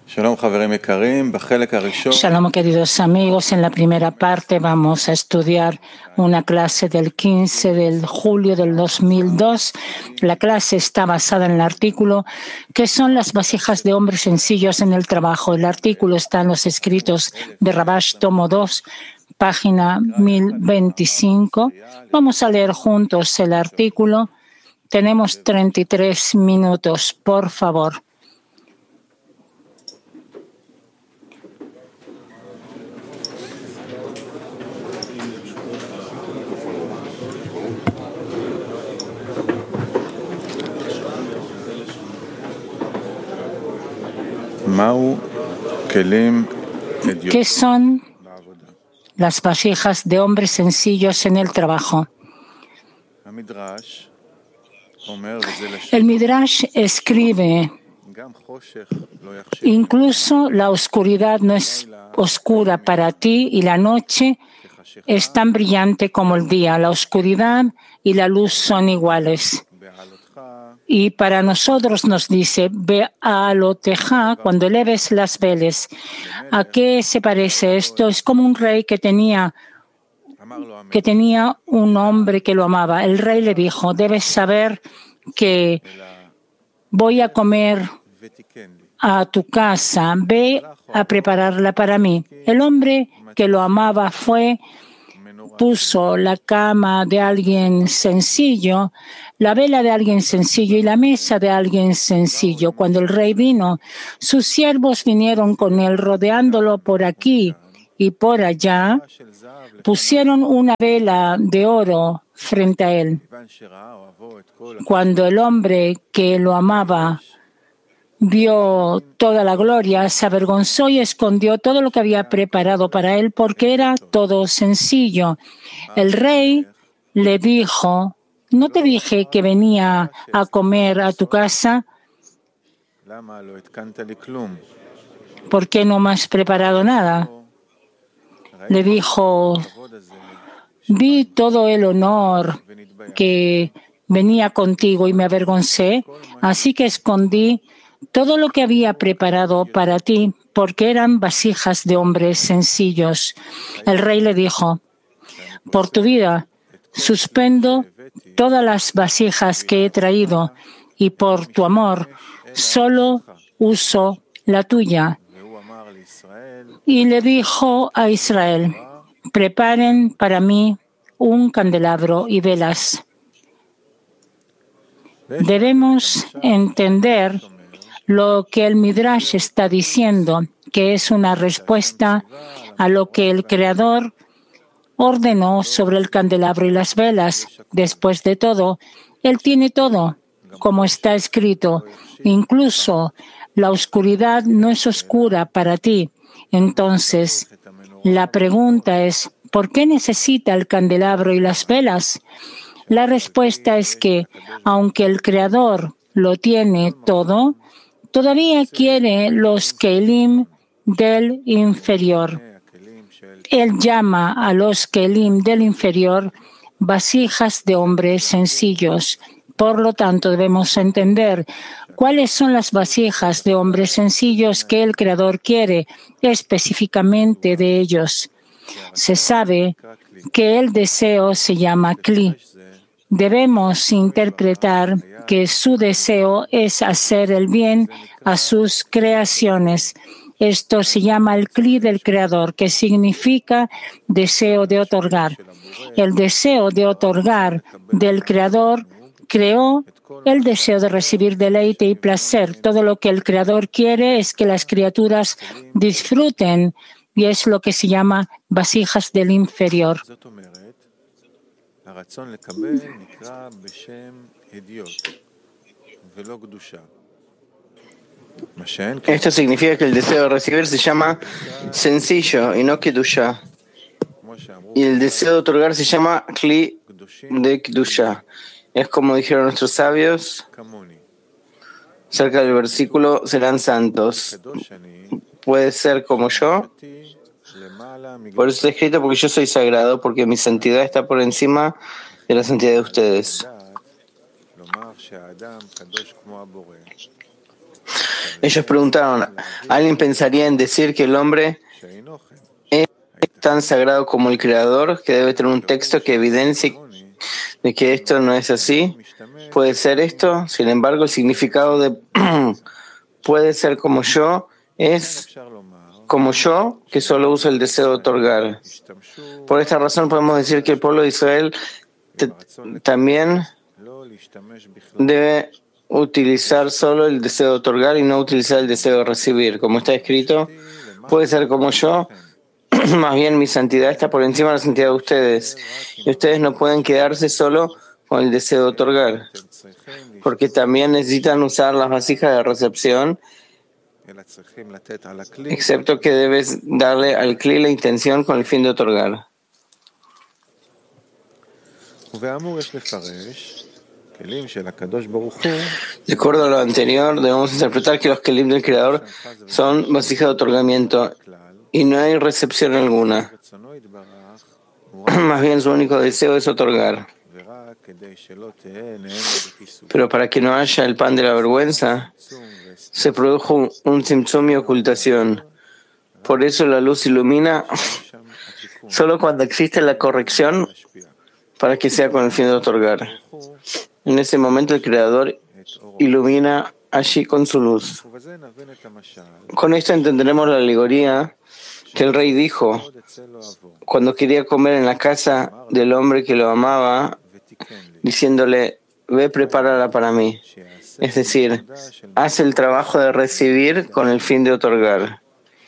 Shalom, queridos amigos. En la primera parte vamos a estudiar una clase del 15 de julio del 2002. La clase está basada en el artículo ¿Qué son las vasijas de hombres sencillos en el trabajo? El artículo está en los escritos de Rabash, tomo 2, página 1025. Vamos a leer juntos el artículo. Tenemos 33 minutos, por favor. ¿Qué son las vasijas de hombres sencillos en el trabajo? El Midrash escribe, incluso la oscuridad no es oscura para ti y la noche es tan brillante como el día. La oscuridad y la luz son iguales. Y para nosotros nos dice, Be'aloteja, cuando eleves las velas. ¿A qué se parece esto? Es como un rey que tenía un hombre que lo amaba. El rey le dijo, debes saber que voy a comer a tu casa, ve a prepararla para mí. El hombre que lo amaba puso la cama de alguien sencillo, la vela de alguien sencillo y la mesa de alguien sencillo. Cuando el rey vino, sus siervos vinieron con él rodeándolo por aquí y por allá. Pusieron una vela de oro frente a él. Cuando el hombre que lo amaba vio toda la gloria, se avergonzó y escondió todo lo que había preparado para él porque era todo sencillo. El rey le dijo, ¿no te dije que venía a comer a tu casa? ¿Por qué no me has preparado nada? Le dijo, vi todo el honor que venía contigo y me avergoncé, así que escondí todo lo que había preparado para ti, porque eran vasijas de hombres sencillos. El rey le dijo, por tu vida, suspendo todas las vasijas que he traído y por tu amor, solo uso la tuya. Y le dijo a Israel, preparen para mí un candelabro y velas. Debemos entender lo que el Midrash está diciendo, que es una respuesta a lo que el Creador ordenó sobre el candelabro y las velas. Después de todo, Él tiene todo, como está escrito. Incluso la oscuridad no es oscura para ti. Entonces, la pregunta es, ¿por qué necesita el candelabro y las velas? La respuesta es que, aunque el Creador lo tiene todo, todavía quiere los kelim del inferior. Él llama a los kelim del inferior vasijas de hombres sencillos. Por lo tanto, debemos entender cuáles son las vasijas de hombres sencillos que el Creador quiere específicamente de ellos. Se sabe que el deseo se llama Kli. Debemos interpretar que su deseo es hacer el bien a sus creaciones. Esto se llama el Kli del Creador, que significa deseo de otorgar. El deseo de otorgar del Creador creó el deseo de recibir deleite y placer. Todo lo que el Creador quiere es que las criaturas disfruten y es lo que se llama vasijas del inferior. Esto significa que el deseo de recibir se llama sencillo y no kedusha. Y el deseo de otorgar se llama kli de kedusha. Es como dijeron nuestros sabios cerca del versículo, serán santos. Puede ser como yo. Por eso está escrito, porque yo soy sagrado, porque mi santidad está por encima de la santidad de ustedes. Ellos preguntaron, ¿alguien pensaría en decir que el hombre es tan sagrado como el Creador, que debe tener un texto que evidencie de que esto no es así? ¿Puede ser esto? Sin embargo, el significado de puede ser como yo es como yo, que solo usa el deseo de otorgar. Por esta razón podemos decir que el pueblo de Israel también debe utilizar solo el deseo de otorgar y no utilizar el deseo de recibir. Como está escrito, puede ser como yo, más bien mi santidad está por encima de la santidad de ustedes. Y ustedes no pueden quedarse solo con el deseo de otorgar, porque también necesitan usar las vasijas de recepción, excepto que debes darle al Kli la intención con el fin de otorgar. De acuerdo a lo anterior, debemos interpretar que los kelim del Creador son vasijas de otorgamiento y no hay recepción alguna. Más bien su único deseo es otorgar. Pero para que no haya el pan de la vergüenza, se produjo un tzimtzum y ocultación. Por eso la luz ilumina solo cuando existe la corrección para que sea con el fin de otorgar. En ese momento el Creador ilumina allí con su luz. Con esto entenderemos la alegoría que el rey dijo cuando quería comer en la casa del hombre que lo amaba, diciéndole, ve, prepárala para mí. Es decir, haz el trabajo de recibir con el fin de otorgar.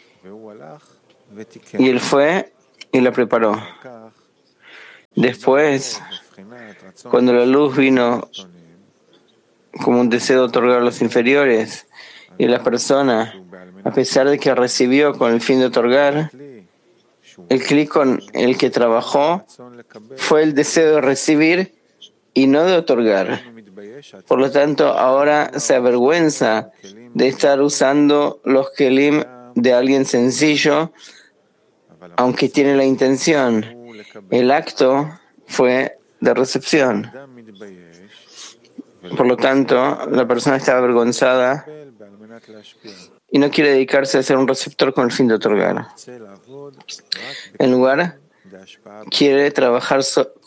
Y él fue y la preparó. Después, cuando la luz vino como un deseo de otorgar a los inferiores, y la persona, a pesar de que recibió con el fin de otorgar, el Kli con el que trabajó fue el deseo de recibir y no de otorgar. Por lo tanto, ahora se avergüenza de estar usando los kelim de alguien sencillo, aunque tiene la intención. El acto fue de recepción. Por lo tanto, la persona está avergonzada y no quiere dedicarse a ser un receptor con el fin de otorgar. En lugar, quiere trabajar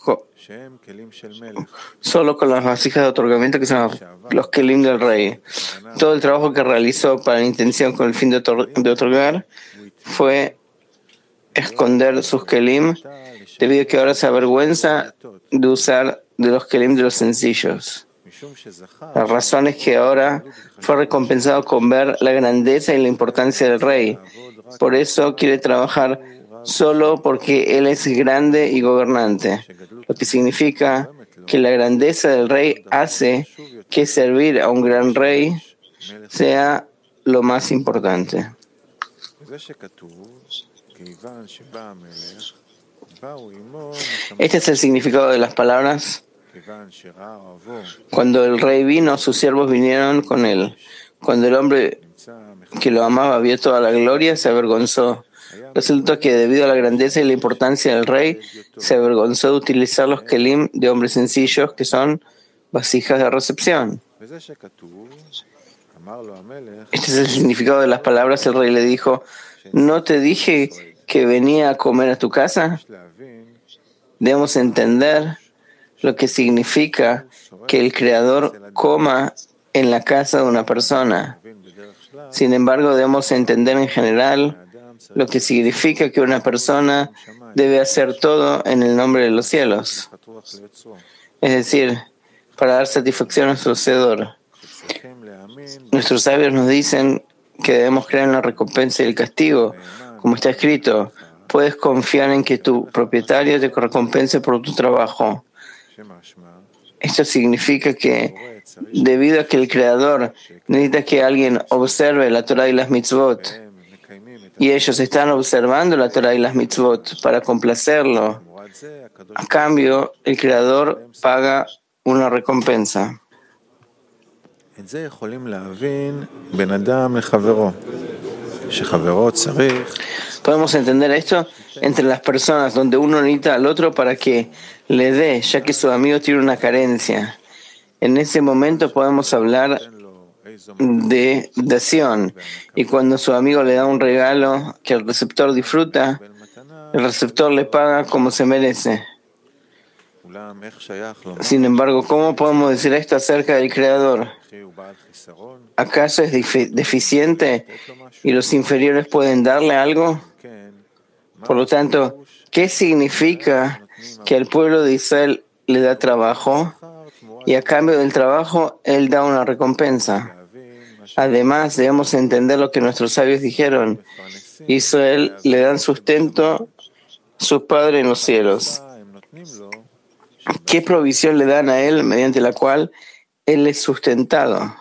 solo con las vasijas de otorgamiento que son los kelim del rey. Todo el trabajo que realizó para la intención con el fin de otorgar fue esconder sus kelim, debido a que ahora se avergüenza de usar de los kelim de los sencillos. La razón es que ahora fue recompensado con ver la grandeza y la importancia del rey. Por eso quiere trabajar solo porque él es grande y gobernante, lo que significa que la grandeza del rey hace que servir a un gran rey sea lo más importante. Este es el significado de las palabras. Cuando el rey vino, sus siervos vinieron con él. Cuando el hombre que lo amaba vio toda la gloria, se avergonzó. Resulta que debido a la grandeza y la importancia del rey, se avergonzó de utilizar los kelim de hombres sencillos, que son vasijas de recepción. Este es el significado de las palabras. El rey le dijo, ¿no te dije que venía a comer a tu casa? Debemos entender lo que significa que el Creador coma en la casa de una persona. Sin embargo, debemos entender en general lo que significa que una persona debe hacer todo en el nombre de los cielos. Es decir, para dar satisfacción a su Hacedor. Nuestros sabios nos dicen que debemos creer en la recompensa y el castigo. Como está escrito, puedes confiar en que tu propietario te recompense por tu trabajo. Esto significa que, debido a que el Creador necesita que alguien observe la Torah y las mitzvot, y ellos están observando la Torah y las mitzvot para complacerlo, a cambio, el Creador paga una recompensa. Podemos entender esto entre las personas, donde uno necesita al otro para que le dé, ya que su amigo tiene una carencia. En ese momento podemos hablar de dación. Y cuando su amigo le da un regalo que el receptor disfruta, el receptor le paga como se merece. Sin embargo, ¿cómo podemos decir esto acerca del Creador? ¿Acaso es deficiente y los inferiores pueden darle algo? Por lo tanto, ¿qué significa que el pueblo de Israel le da trabajo y a cambio del trabajo él da una recompensa? Además, debemos entender lo que nuestros sabios dijeron. Israel le dan sustento sus padres en los cielos. ¿Qué provisión le dan a él mediante la cual él es sustentado?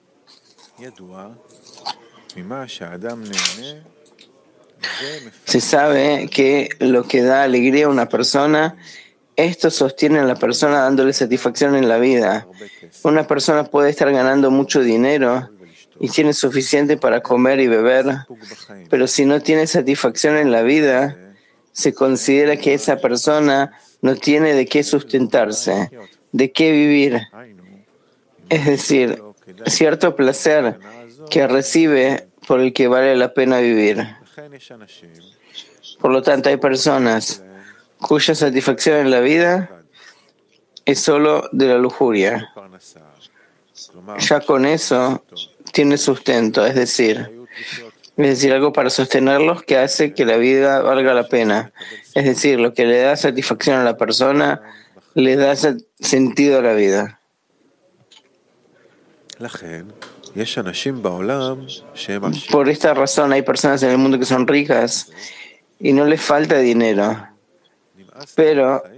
Se sabe que lo que da alegría a una persona, esto sostiene a la persona dándole satisfacción en la vida. Una persona puede estar ganando mucho dinero y tiene suficiente para comer y beber, pero si no tiene satisfacción en la vida, se considera que esa persona no tiene de qué sustentarse, de qué vivir. Es decir, cierto placer que recibe por el que vale la pena vivir. Por lo tanto, hay personas cuya satisfacción en la vida es solo de la lujuria. Ya con eso tiene sustento, es decir, algo para sostenerlos que hace que la vida valga la pena. Es decir, lo que le da satisfacción a la persona le da sentido a la vida. Por esta razón hay personas en el mundo que son ricas y no les falta dinero, pero